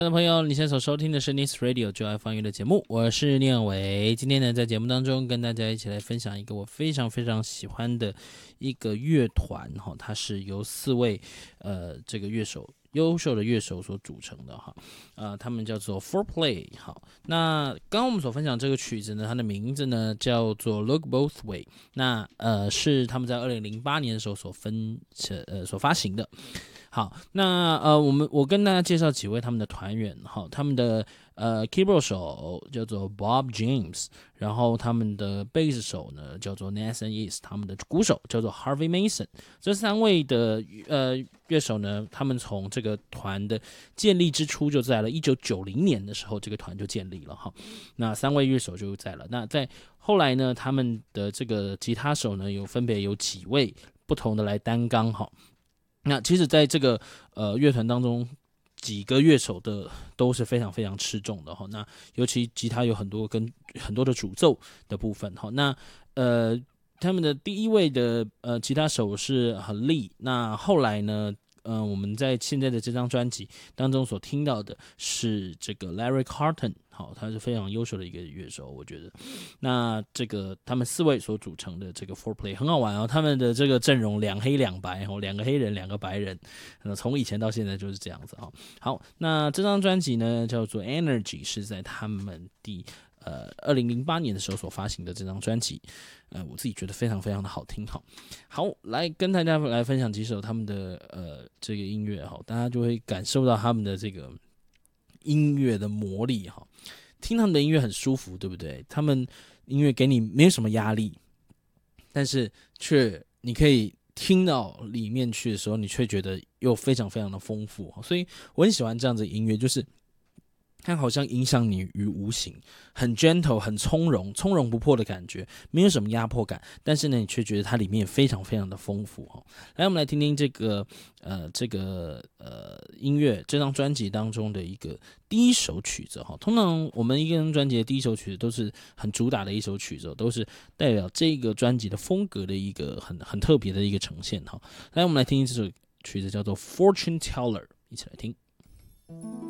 观众朋友，你现在所收听的是 Nice Radio 就爱放乐的节目，我是聂伟。今天呢，在节目当中跟大家一起来分享一个我非常非常喜欢的一个乐团哈，它是由4位这个优秀的乐手所组成的哈，他们叫做 Four Play。好，那刚刚我们所分享这个曲子呢，它的名字呢叫做 Look Both Way。那是他们在2008年的时候所发行的。好，那我跟大家介绍几位他们的团员。好，他们的keyboard 手叫做 Bob James， 然后他们的贝斯手呢叫做 Nathan East， 他们的鼓手叫做 Harvey Mason。这3位的乐手呢，他们从这个团的建立之初就在了1990年的时候，这个团就建立了哈。那3位乐手就在了。那在后来呢，他们的这个吉他手呢，分别有几位不同的来担纲哈。那其实在这个乐团当中，几个乐手的都是非常非常吃重的哈。那尤其吉他有很多的主奏的部分哈。那他们的第一位的吉他手是很利。那后来呢，我们在现在的这张专辑当中所听到的是这个 Larry Carlton， 好，他是非常优秀的一个乐手，我觉得。那这个他们4位所组成的这个 Four Play 很好玩哦，他们的这个阵容2黑2白哦，2个黑人2个白人，从以前到现在就是这样子哦。好，那这张专辑呢叫做 Energy， 是在他们2008年的时候所发行的这张专辑。我自己觉得非常非常的好听哈。好，来跟大家来分享几首他们的这个音乐哈，大家就会感受到他们的这个音乐的魔力哈。听他们的音乐很舒服，对不对？他们音乐给你没有什么压力，但是却你可以听到里面去的时候，你却觉得又非常非常的丰富。所以我很喜欢这样子的音乐，就是它好像影响你于无形，很 gentle， 很从容不迫的感觉，没有什么压迫感，但是呢，你却觉得它里面非常非常的丰富哈。来，我们来听听这个音乐，这张专辑当中的一个第一首曲子哈。通常我们一张专辑的第一首曲子都是很主打的一首曲子，都是代表这个专辑的风格的一个很特别的一个呈现哈。来，我们来听听这首曲子，叫做 Fortune Teller， 一起来听。